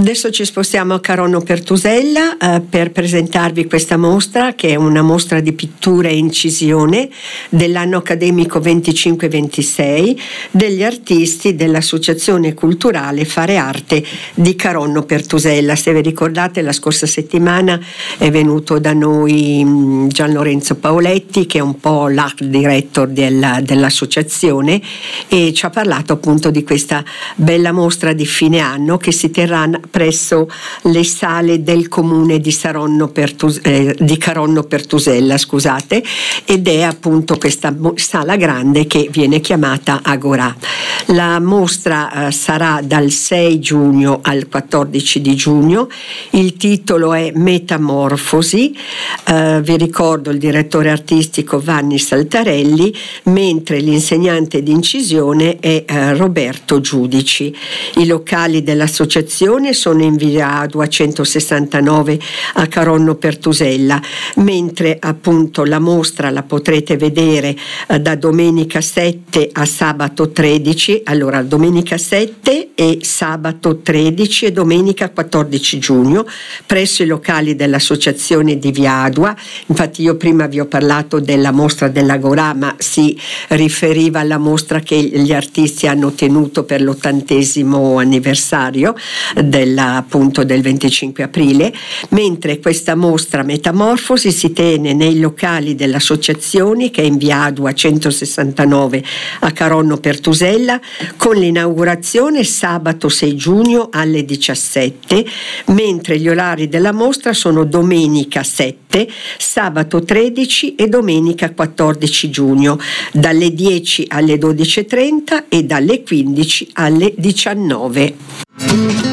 Adesso ci spostiamo a Caronno Pertusella per presentarvi questa mostra, che è una mostra di pittura e incisione dell'anno accademico 25-26 degli artisti dell'Associazione Culturale Fare Arte di Caronno Pertusella. Se vi ricordate, la scorsa settimana è venuto da noi Gian Lorenzo Paoletti, che è un po' l'art director dell'associazione, e ci ha parlato appunto di questa bella mostra di fine anno che si terrà presso le sale del comune di Caronno Pertusella, scusate, ed è appunto questa sala grande che viene chiamata Agorà. La mostra sarà dal 6 giugno al 14 di giugno. Il titolo è Metamorfosi. Vi ricordo il direttore artistico Vanni Saltarelli, mentre l'insegnante di incisione è Roberto Giudici. I locali dell'associazione sono in via Adua 169 a Caronno Pertusella, mentre appunto la mostra la potrete vedere da domenica 7 a sabato 13, allora domenica 7 e sabato 13 e domenica 14 giugno presso i locali dell'associazione di via Adua. Infatti io prima vi ho parlato della mostra dell'Agorà, ma si riferiva alla mostra che gli artisti hanno tenuto per l'80° anniversario appunto del 25 aprile, mentre questa mostra Metamorfosi si tiene nei locali dell'associazione, che è in via Adua 169 a Caronno Pertusella, con l'inaugurazione sabato 6 giugno alle 17, mentre gli orari della mostra sono domenica 7, sabato 13 e domenica 14 giugno, dalle 10 alle 12:30 e dalle 15 alle 19.